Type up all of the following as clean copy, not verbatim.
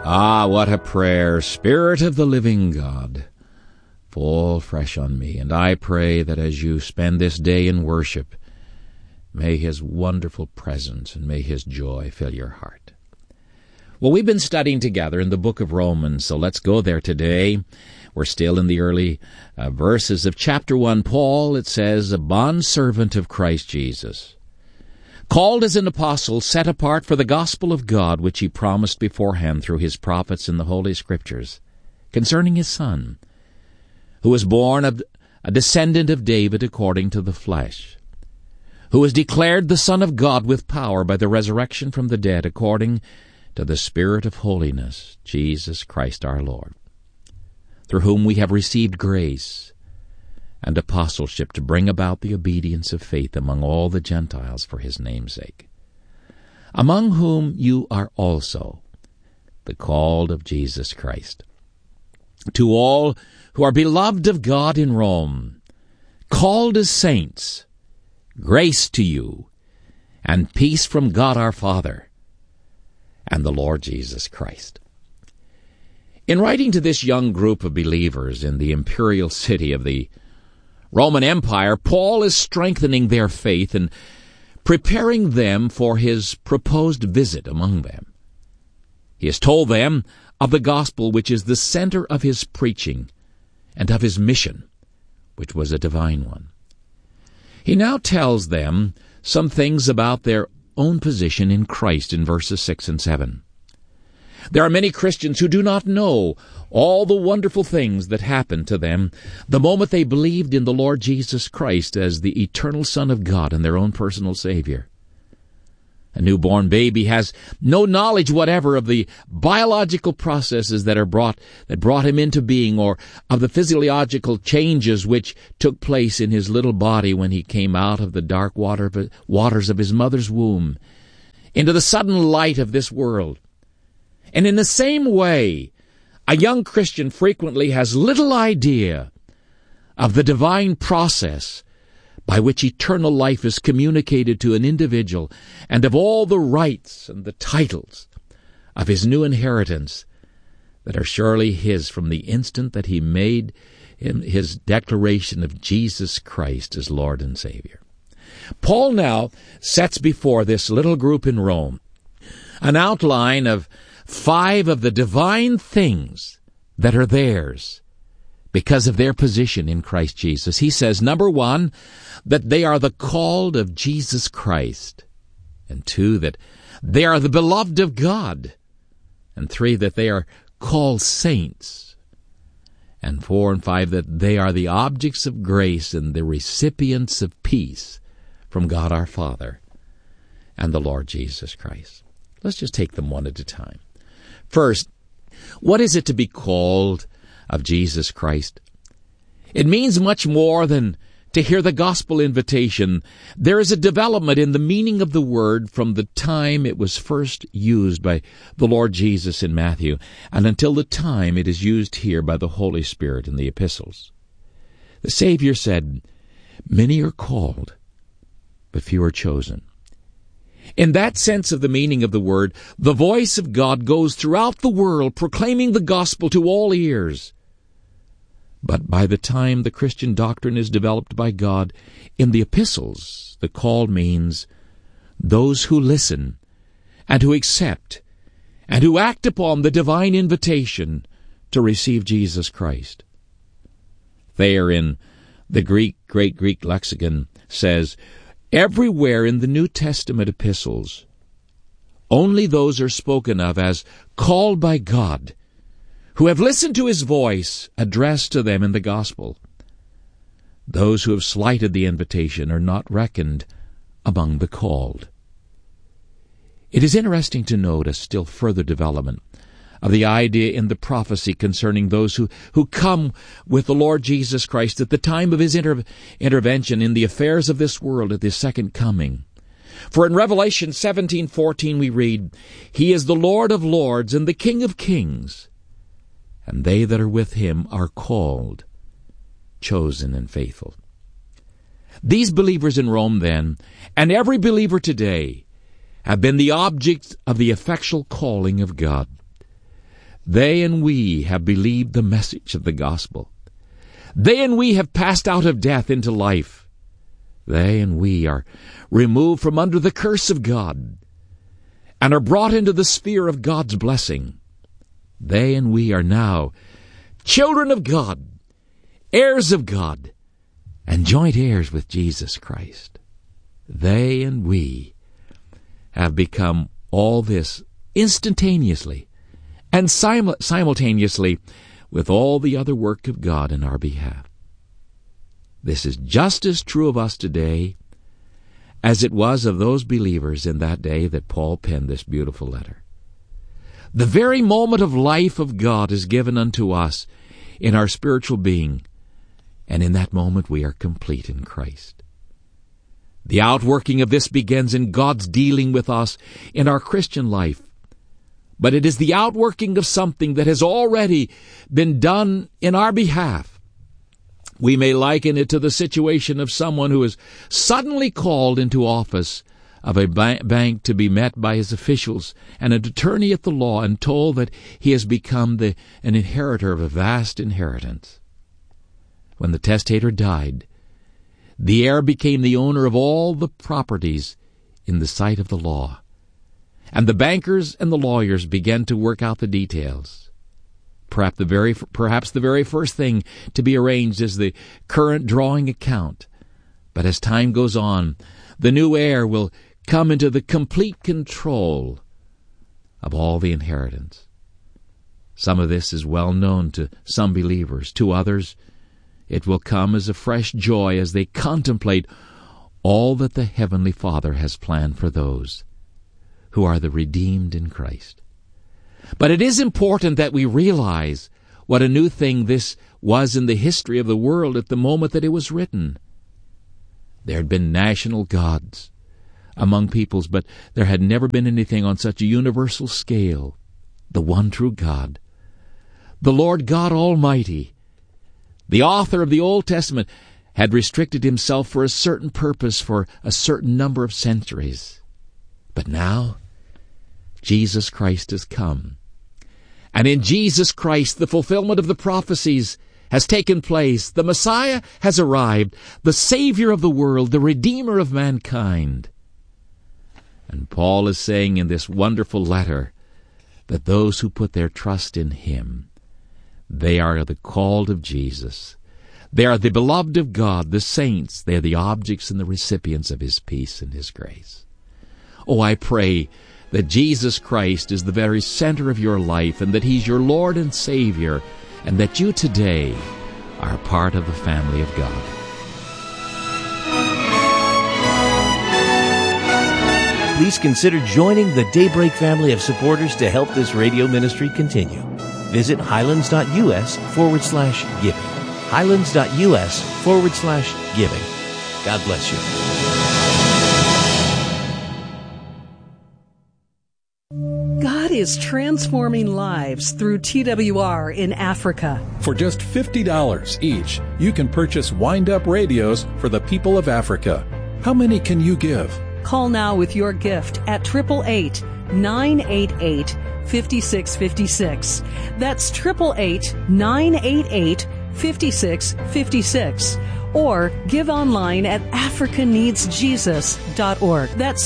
Ah, what a prayer, Spirit of the living God, fall fresh on me. And I pray that as you spend this day in worship, may His wonderful presence and may His joy fill your heart. Well, we've been studying together in the book of Romans, so let's go there today. We're still in the early verses of chapter 1. Paul, it says, a bondservant of Christ Jesus, called as an apostle, set apart for the gospel of God, which he promised beforehand through his prophets in the Holy Scriptures, concerning his Son, who was born of a descendant of David according to the flesh, who was declared the Son of God with power by the resurrection from the dead, according to the Spirit of holiness, Jesus Christ our Lord, through whom we have received grace and apostleship to bring about the obedience of faith among all the Gentiles for his name's sake, among whom you are also the called of Jesus Christ. To all who are beloved of God in Rome, called as saints, grace to you, and peace from God our Father and the Lord Jesus Christ. In writing to this young group of believers in the imperial city of the Roman Empire, Paul is strengthening their faith and preparing them for his proposed visit among them. He has told them of the gospel, which is the center of his preaching, and of his mission, which was a divine one. He now tells them some things about their own position in Christ in verses 6 and 7. There are many Christians who do not know all the wonderful things that happened to them the moment they believed in the Lord Jesus Christ as the eternal Son of God and their own personal Savior. A newborn baby has no knowledge whatever of the biological processes that brought him into being, or of the physiological changes which took place in his little body when he came out of the dark waters of his mother's womb into the sudden light of this world. And in the same way, a young Christian frequently has little idea of the divine process by which eternal life is communicated to an individual, and of all the rights and the titles of his new inheritance that are surely his from the instant that he made his declaration of Jesus Christ as Lord and Savior. Paul now sets before this little group in Rome an outline of 5 of the divine things that are theirs because of their position in Christ Jesus. He says, number 1, that they are the called of Jesus Christ, and 2, that they are the beloved of God, and 3, that they are called saints, and 4 and 5, that they are the objects of grace and the recipients of peace from God our Father and the Lord Jesus Christ. Let's just take them one at a time. First, what is it to be called of Jesus Christ? It means much more than to hear the gospel invitation. There is a development in the meaning of the word from the time it was first used by the Lord Jesus in Matthew and until the time it is used here by the Holy Spirit in the epistles. The Savior said, "Many are called, but few are chosen." In that sense of the meaning of the word, the voice of God goes throughout the world proclaiming the gospel to all ears. But by the time the Christian doctrine is developed by God in the epistles, the called means those who listen and who accept and who act upon the divine invitation to receive Jesus Christ. Thayer in the Great Greek lexicon says, everywhere in the New Testament epistles, only those are spoken of as called by God, who have listened to his voice addressed to them in the gospel. Those who have slighted the invitation are not reckoned among the called. It is interesting to note a still further development of the idea in the prophecy concerning those who come with the Lord Jesus Christ at the time of his intervention in the affairs of this world at his second coming. For in Revelation 17:14 we read, "He is the Lord of lords and the King of kings, and they that are with him are called, chosen, and faithful." These believers in Rome then, and every believer today, have been the object of the effectual calling of God. They and we have believed the message of the gospel. They and we have passed out of death into life. They and we are removed from under the curse of God and are brought into the sphere of God's blessing. They and we are now children of God, heirs of God, and joint heirs with Jesus Christ. They and we have become all this instantaneously and simultaneously with all the other work of God in our behalf. This is just as true of us today as it was of those believers in that day that Paul penned this beautiful letter. The very moment of life of God is given unto us in our spiritual being, and in that moment we are complete in Christ. The outworking of this begins in God's dealing with us in our Christian life, but it is the outworking of something that has already been done in our behalf. We may liken it to the situation of someone who is suddenly called into office of a bank to be met by his officials and an attorney at the law and told that he has become an inheritor of a vast inheritance. When the testator died, the heir became the owner of all the properties in the sight of the law. And the bankers and the lawyers began to work out the details. Perhaps the very first thing to be arranged is the current drawing account. But as time goes on, the new heir will come into the complete control of all the inheritance. Some of this is well known to some believers. To others, it will come as a fresh joy as they contemplate all that the Heavenly Father has planned for those who are the redeemed in Christ. But it is important that we realize what a new thing this was in the history of the world at the moment that it was written. There had been national gods among peoples, but there had never been anything on such a universal scale. The one true God, the Lord God Almighty, the author of the Old Testament, had restricted himself for a certain purpose for a certain number of centuries. But now, Jesus Christ has come. And in Jesus Christ, the fulfillment of the prophecies has taken place. The Messiah has arrived, the Savior of the world, the Redeemer of mankind. And Paul is saying in this wonderful letter that those who put their trust in Him, they are the called of Jesus. They are the beloved of God, the saints. They are the objects and the recipients of His peace and His grace. Oh, I pray that Jesus Christ is the very center of your life and that He's your Lord and Savior, and that you today are part of the family of God. Please consider joining the Daybreak family of supporters to help this radio ministry continue. Visit highlands.us/giving. highlands.us/giving. God bless you. God is transforming lives through TWR in Africa. For just $50 each, you can purchase wind-up radios for the people of Africa. How many can you give? Call now with your gift at 888-988-5656. That's 888-988-5656. Or give online at africaneedsjesus.org. That's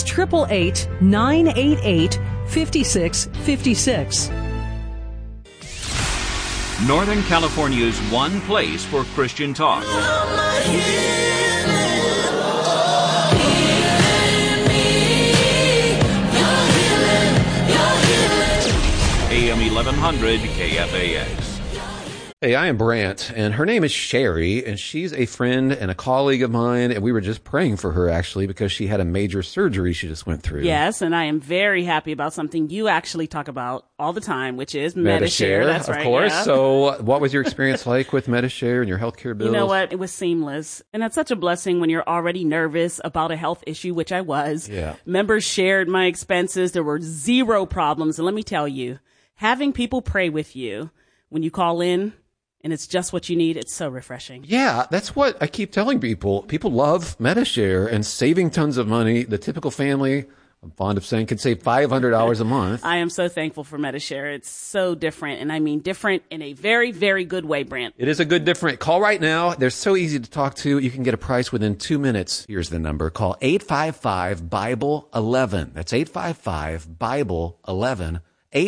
888-988-5656. Northern California's one place for Christian talk. AM 1100 KFAX. Hey, I am Brant, and her name is Sherry, and she's a friend and a colleague of mine, and we were just praying for her, actually, because she had a major surgery she just went through. Yes, and I am very happy about something you actually talk about all the time, which is Medi-Share. That's right. Of course. Yeah. So what was your experience like with Medi-Share and your healthcare bills? You know what? It was seamless. And it's such a blessing when you're already nervous about a health issue, which I was. Yeah. Members shared my expenses. There were zero problems. And let me tell you, having people pray with you when you call in, and it's just what you need, it's so refreshing. Yeah, that's what I keep telling people. People love Medi-Share and saving tons of money. The typical family, I'm fond of saying could save $500 a month. I am so thankful for Medi-Share. It's so different, and I mean different in a very, very good way, Brant. It is a good different. Call right now. They're so easy to talk to. You can get a price within 2 minutes. Here's the number. Call 855-BIBLE-11. That's 855-BIBLE-11.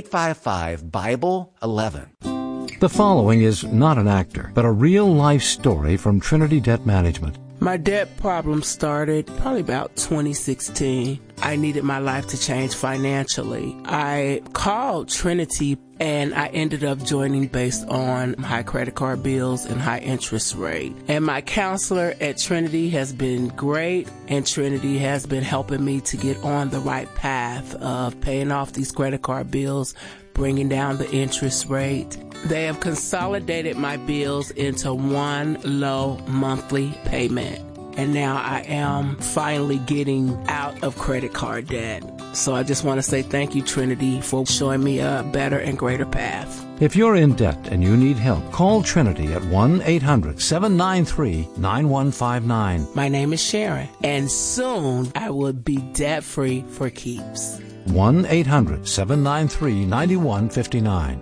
855-BIBLE-11. The following is not an actor, but a real-life story from Trinity Debt Management. My debt problem started probably about 2016. I needed my life to change financially. I called Trinity and I ended up joining based on high credit card bills and high interest rate. And my counselor at Trinity has been great, and Trinity has been helping me to get on the right path of paying off these credit card bills, bringing down the interest rate. They have consolidated my bills into one low monthly payment. And now I am finally getting out of credit card debt. So I just want to say thank you, Trinity, for showing me a better and greater path. If you're in debt and you need help, call Trinity at 1-800-793-9159. My name is Sharon, and soon I will be debt-free for keeps. 1-800-793-9159.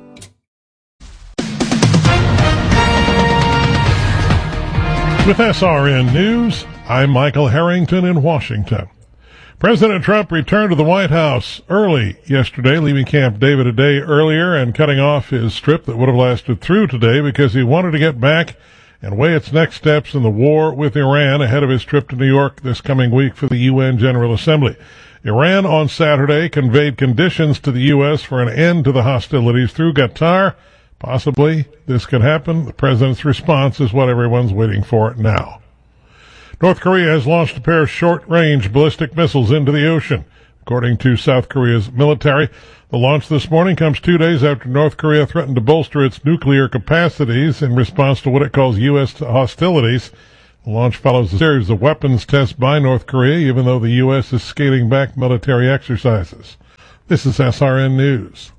With SRN News, I'm Michael Harrington in Washington. President Trump returned to the White House early yesterday, leaving Camp David a day earlier and cutting off his trip that would have lasted through today because he wanted to get back and weigh its next steps in the war with Iran ahead of his trip to New York this coming week for the UN General Assembly. Iran on Saturday conveyed conditions to the U.S. for an end to the hostilities through Qatar. Possibly this could happen. The president's response is what everyone's waiting for now. North Korea has launched a pair of short-range ballistic missiles into the ocean. According to South Korea's military, the launch this morning comes 2 days after North Korea threatened to bolster its nuclear capacities in response to what it calls U.S. hostilities. The launch follows a series of weapons tests by North Korea, even though the U.S. is scaling back military exercises. This is SRN News.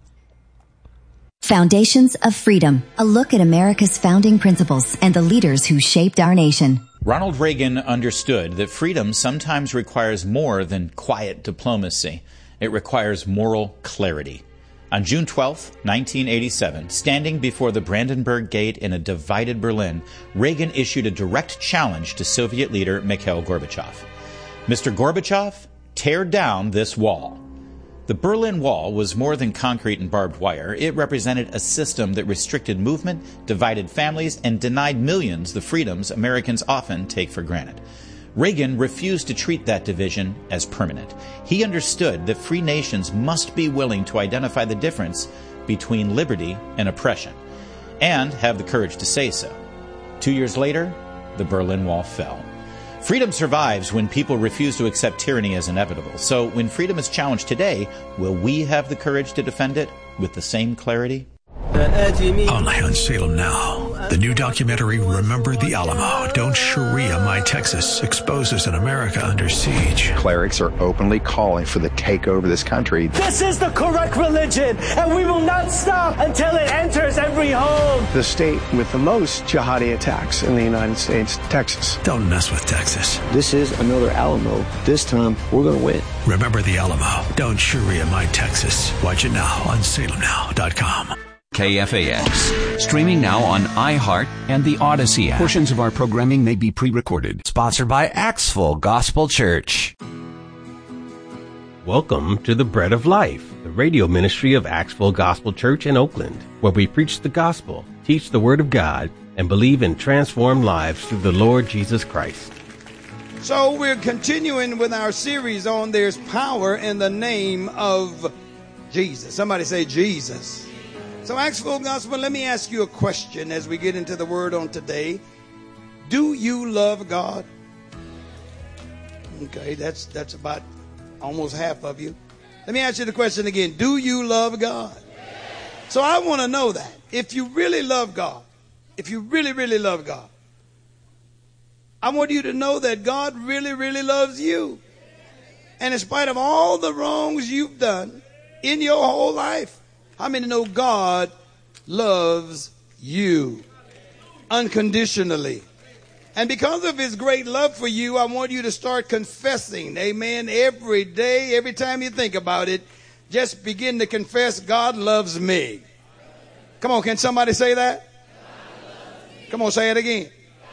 Foundations of Freedom, a look at America's founding principles and the leaders who shaped our nation. Ronald Reagan understood that freedom sometimes requires more than quiet diplomacy. It requires moral clarity. On June 12, 1987, standing before the Brandenburg Gate in a divided Berlin, Reagan issued a direct challenge to Soviet leader Mikhail Gorbachev. Mr. Gorbachev, tear down this wall. The Berlin Wall was more than concrete and barbed wire. It represented a system that restricted movement, divided families, and denied millions the freedoms Americans often take for granted. Reagan refused to treat that division as permanent. He understood that free nations must be willing to identify the difference between liberty and oppression, and have the courage to say so. 2 years later, the Berlin Wall fell. Freedom survives when people refuse to accept tyranny as inevitable. So when freedom is challenged today, will we have the courage to defend it with the same clarity? Only on Salem Now. The new documentary, Remember the Alamo, Don't Sharia My Texas, exposes an America under siege. Clerics are openly calling for the takeover of this country. This is the correct religion, and we will not stop until it enters every home. The state with the most jihadi attacks in the United States, Texas. Don't mess with Texas. This is another Alamo. This time, we're going to win. Remember the Alamo, Don't Sharia My Texas. Watch it now on salemnow.com. KFAX. Streaming now on iHeart and the Odyssey app. Portions of our programming may be pre-recorded. Sponsored by Axville Gospel Church. Welcome to the Bread of Life, the radio ministry of Axville Gospel Church in Oakland, where we preach the gospel, teach the Word of God, and believe in transformed lives through the Lord Jesus Christ. So we're continuing with our series on There's Power in the Name of Jesus. Somebody say Jesus. So, Axville Gospel, let me ask you a question as we get into the Word on today. Do you love God? Okay, that's about almost half of you. Let me ask you the question again. Do you love God? So I want to know that. If you really love God, if you really, really love God, I want you to know that God really, really loves you. And in spite of all the wrongs you've done in your whole life, how many know God loves you unconditionally? And because of his great love for you, I want you to start confessing, amen, every day, every time you think about it, just begin to confess, God loves me. Come on, can somebody say that? Come on, say it again.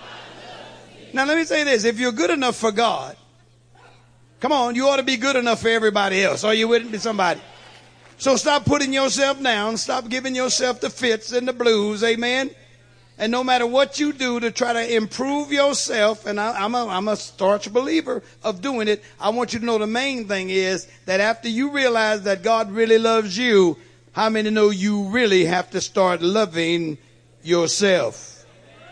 Now let me say this, if you're good enough for God, come on, you ought to be good enough for everybody else. Are you with me, somebody? So stop putting yourself down, stop giving yourself the fits and the blues, amen? And no matter what you do to try to improve yourself, and I'm a staunch believer of doing it, I want you to know the main thing is that after you realize that God really loves you, how many know you really have to start loving yourself?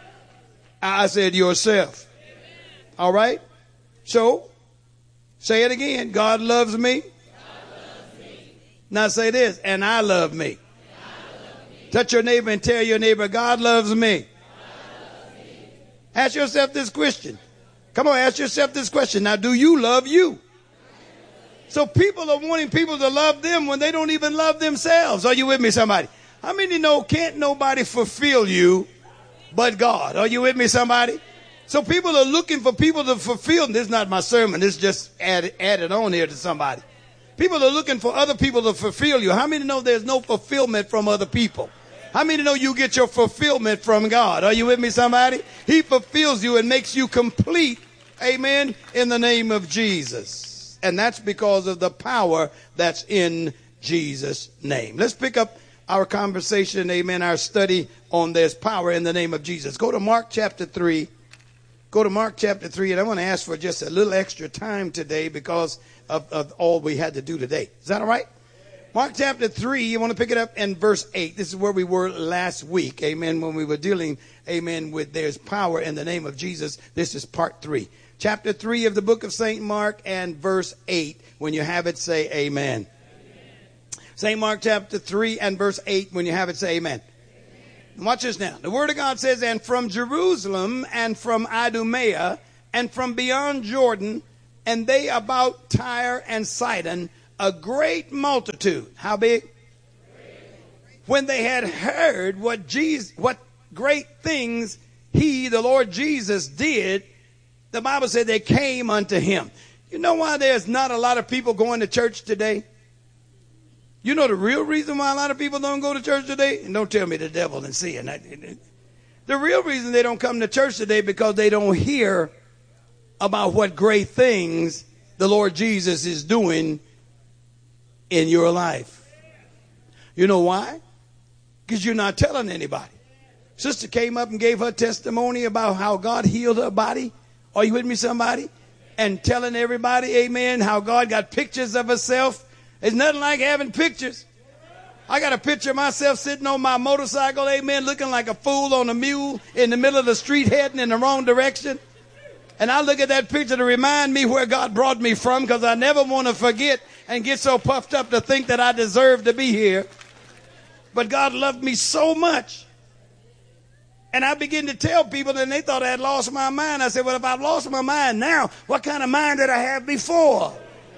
I said yourself. All right? So, say it again. God loves me. God loves me. Now say this, and I love me. Touch your neighbor and tell your neighbor, God loves me. God loves me. Ask yourself this question. Come on, ask yourself this question. Now, do you love you? So people are wanting people to love them when they don't even love themselves. Are you with me, somebody? How many know can't nobody fulfill you but God? Are you with me, somebody? So people are looking for people to fulfill. This is not my sermon. This is just added on here to somebody. People are looking for other people to fulfill you. How many know there's no fulfillment from other people? How many know you get your fulfillment from God? Are you with me, somebody? He fulfills you and makes you complete, amen, in the name of Jesus. And that's because of the power that's in Jesus' name. Let's pick up our conversation, amen, our study on this power in the name of Jesus. Go to Mark chapter 3. Go to Mark chapter 3, and I want to ask for just a little extra time today because of all we had to do today. Is that all right? Mark chapter 3, you want to pick it up in verse 8. This is where we were last week, amen, when we were dealing, amen, with there's power in the name of Jesus. This is part 3. Chapter 3 of the book of St. Mark and verse 8. When you have it, say amen. St. Mark chapter 3 and verse 8. When you have it, say amen. Watch this now. The word of God says, and from Jerusalem and from Idumea and from beyond Jordan, and they about Tyre and Sidon, a great multitude. How big? When they had heard what great things he, the Lord Jesus, did, the Bible said they came unto him. You know why there's not a lot of people going to church today? You know the real reason why a lot of people don't go to church today? And don't tell me the devil and sin. The real reason they don't come to church today because they don't hear about what great things the Lord Jesus is doing in your life. You know why? Because you're not telling anybody. Sister came up and gave her testimony about how God healed her body. Are you with me, somebody? And telling everybody, amen, how God got pictures of herself. It's nothing like having pictures. I got a picture of myself sitting on my motorcycle, amen, looking like a fool on a mule in the middle of the street heading in the wrong direction. And I look at that picture to remind me where God brought me from, because I never want to forget and get so puffed up to think that I deserve to be here. But God loved me so much. And I began to tell people, and they thought I had lost my mind. I said, well, if I've lost my mind now, what kind of mind did I have before?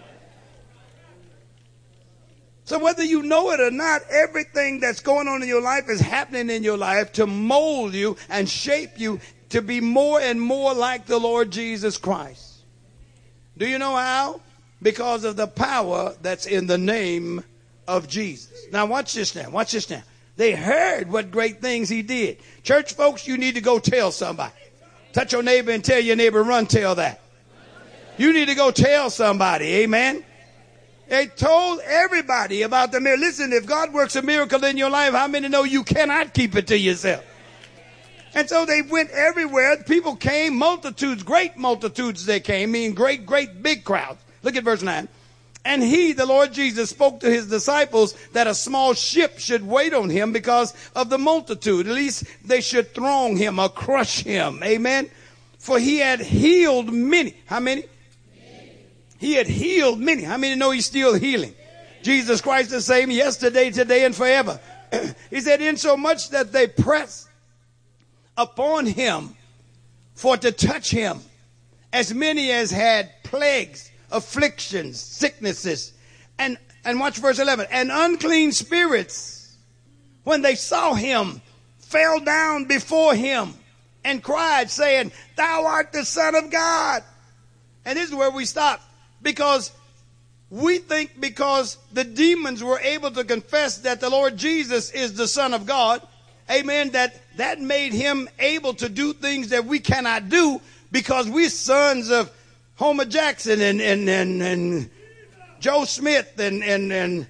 So whether you know it or not, everything that's going on in your life is happening in your life to mold you and shape you to be more and more like the Lord Jesus Christ. Do you know how? Because of the power that's in the name of Jesus. Now watch this now. Watch this now. They heard what great things he did. Church folks, you need to go tell somebody. Touch your neighbor and tell your neighbor, run tell that. You need to go tell somebody. Amen. They told everybody about the miracle. Listen, if God works a miracle in your life, how many know you cannot keep it to yourself? And so they went everywhere. People came, multitudes, great multitudes they came, meaning great, great big crowds. Look at verse 9. And he, the Lord Jesus, spoke to his disciples that a small ship should wait on him because of the multitude. At least they should throng him or crush him. Amen. For he had healed many. How many? He had healed many. How many know he's still healing? Jesus Christ the same yesterday, today, and forever. He said, insomuch that they pressed upon him for to touch him, as many as had plagues, afflictions, sicknesses, and watch verse 11. And unclean spirits, when they saw him, fell down before him and cried, saying, Thou art the Son of God. And this is where we stop, because we think because the demons were able to confess that the Lord Jesus is the Son of God, amen, that made him able to do things that we cannot do because we're sons of Homer Jackson and Joe Smith and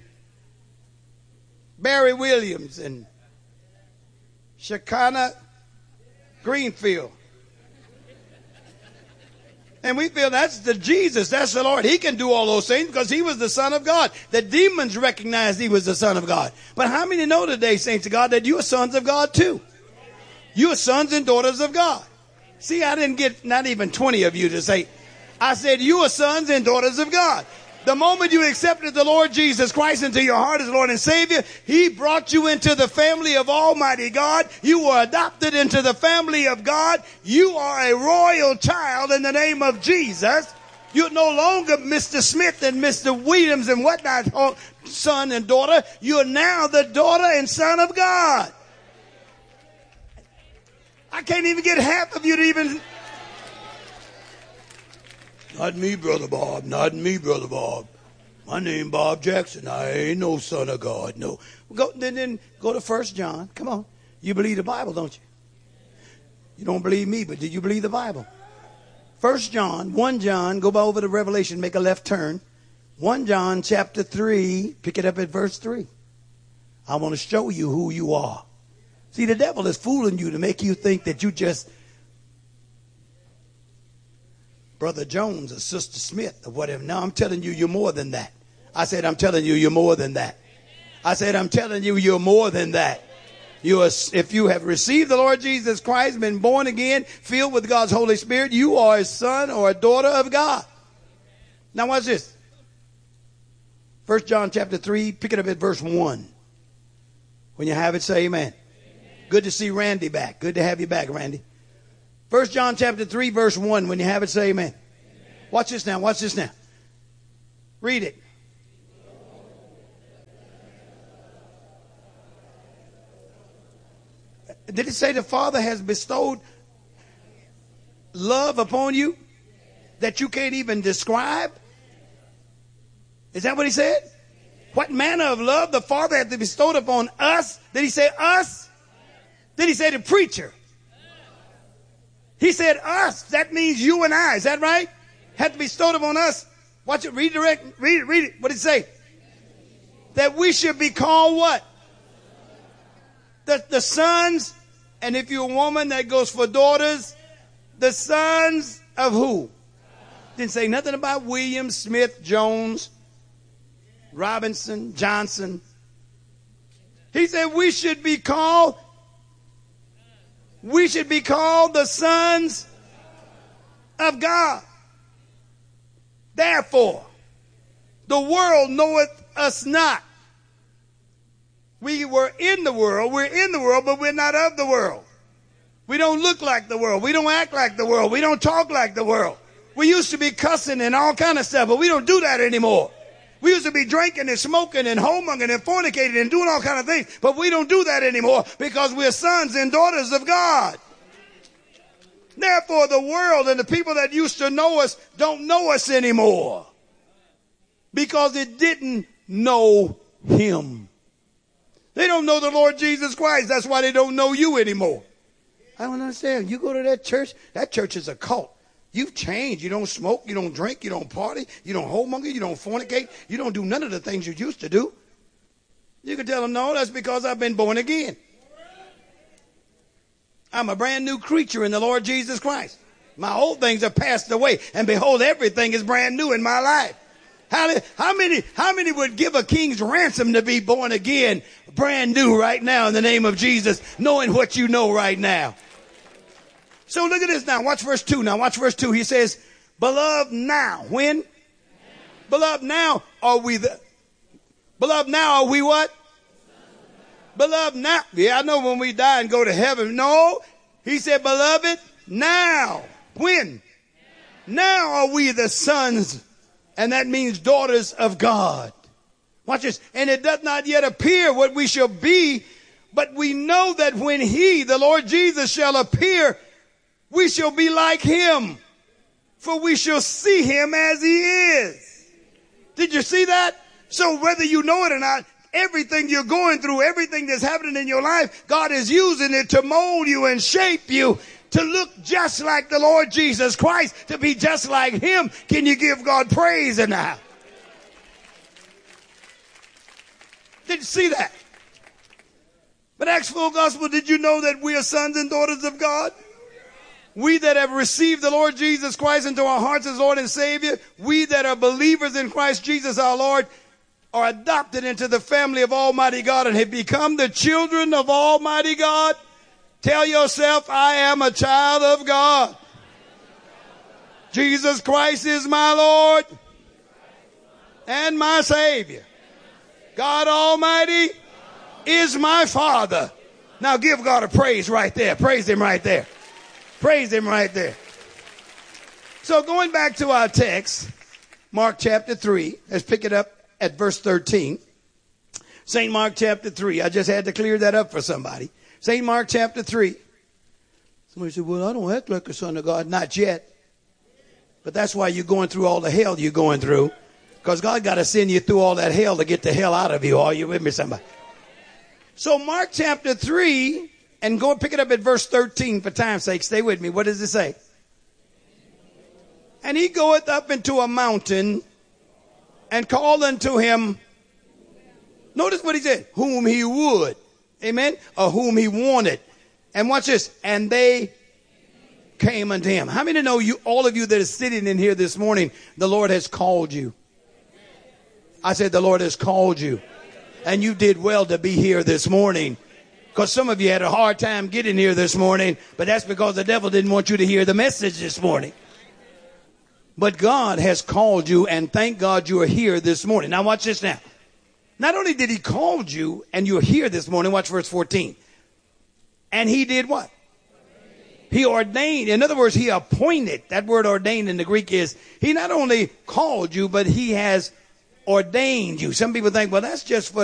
Barry Williams and Shekinah Greenfield. And we feel that's the Jesus, that's the Lord. He can do all those things because he was the Son of God. The demons recognized he was the Son of God. But how many know today, saints of God, that you are sons of God too? You are sons and daughters of God. See, I didn't get not even 20 of you to say, I said you are sons and daughters of God. The moment you accepted the Lord Jesus Christ into your heart as Lord and Savior, he brought you into the family of Almighty God. You were adopted into the family of God. You are a royal child in the name of Jesus. You're no longer Mr. Smith and Mr. Williams and whatnot, son and daughter. You're now the daughter and son of God. I can't even get half of you to even... Not me, Brother Bob. Not me, Brother Bob. My name Bob Jackson. I ain't no son of God. No. Then go to 1 John. Come on. You believe the Bible, don't you? You don't believe me, but do you believe the Bible? 1 John, 1 John, go over to Revelation, make a left turn. 1 John chapter 3, pick it up at verse 3. I want to show you who you are. See, the devil is fooling you to make you think that you just... Brother Jones or Sister Smith or whatever. No, I'm telling you, you're more than that. I said, I'm telling you, you're more than that. I said, I'm telling you, you're more than that. If you have received the Lord Jesus Christ, been born again, filled with God's Holy Spirit, you are a son or a daughter of God. Now watch this. 1 John chapter 3, pick it up at verse 1. When you have it, say amen. Good to see Randy back. Good to have you back, Randy. 1 John chapter 3, verse 1. When you have it, say amen. Watch this now. Watch this now. Read it. Did it say the Father has bestowed love upon you that you can't even describe? Is that what he said? What manner of love the Father hath bestowed upon us? Did he say us? Did he say the preacher? He said us. That means you and I. Is that right? Had to be bestowed upon us. Watch it. Read it. Read it. What did it say? That we should be called what? The sons. And if you're a woman, that goes for daughters. The sons of who? Didn't say nothing about Williams, Smith, Jones, Robinson, Johnson. He said we should be called the sons of God. Therefore, the world knoweth us not. We were in the world. We're in the world, but we're not of the world. We don't look like the world. We don't act like the world. We don't talk like the world. We used to be cussing and all kind of stuff, but we don't do that anymore. We used to be drinking and smoking and homongering and fornicating and doing all kind of things, but we don't do that anymore because we're sons and daughters of God. Therefore, the world and the people that used to know us don't know us anymore because it didn't know him. They don't know the Lord Jesus Christ. That's why they don't know you anymore. I don't understand. You go to that church is a cult. You've changed. You don't smoke, you don't drink, you don't party, you don't homemonger, you don't fornicate, you don't do none of the things you used to do. You can tell them, no, that's because I've been born again. I'm a brand new creature in the Lord Jesus Christ. My old things are passed away, and behold, everything is brand new in my life. How many would give a king's ransom to be born again, brand new right now in the name of Jesus, knowing what you know right now? So look at this now. Watch verse 2. Now watch verse 2. He says, beloved now. When? Beloved now are we beloved now are we what? Beloved now. Yeah, I know when we die and go to heaven. No. He said, beloved now. When? Now are we the sons, and that means daughters of God. Watch this. And it does not yet appear what we shall be, but we know that when he, the Lord Jesus, shall appear, we shall be like him, for we shall see him as he is. Did you see that? So whether you know it or not, everything you're going through, everything that's happening in your life, God is using it to mold you and shape you to look just like the Lord Jesus Christ, to be just like him. Can you give God praise in the house? Did you see that? But Acts Full Gospel, did you know that we are sons and daughters of God? We that have received the Lord Jesus Christ into our hearts as Lord and Savior, we that are believers in Christ Jesus our Lord, are adopted into the family of Almighty God and have become the children of Almighty God. Tell yourself, I am a child of God. Jesus Christ is my Lord and my Savior. God Almighty is my Father. Now give God a praise right there. Praise him right there. Praise him right there. So going back to our text, Mark chapter 3, let's pick it up at verse 13. St. Mark chapter 3. I just had to clear that up for somebody. St. Mark chapter 3. Somebody said, well, I don't act like a son of God. Not yet. But that's why you're going through all the hell you're going through. Because God got to send you through all that hell to get the hell out of you. Are you with me, somebody? So Mark chapter 3, and go and pick it up at verse 13 for time's sake. Stay with me. What does it say? And he goeth up into a mountain and called unto him. Notice what he said. Whom he would. Amen. Or whom he wanted. And watch this. And they came unto him. How many know you, all of you that are sitting in here this morning, the Lord has called you? I said the Lord has called you. And you did well to be here this morning. Because some of you had a hard time getting here this morning. But that's because the devil didn't want you to hear the message this morning. But God has called you, and thank God you are here this morning. Now watch this now. Not only did he call you and you're here this morning, watch verse 14. And he did what? He ordained. In other words, he appointed. That word ordained in the Greek is, he not only called you, but he has ordained you. Some people think, well, that's just for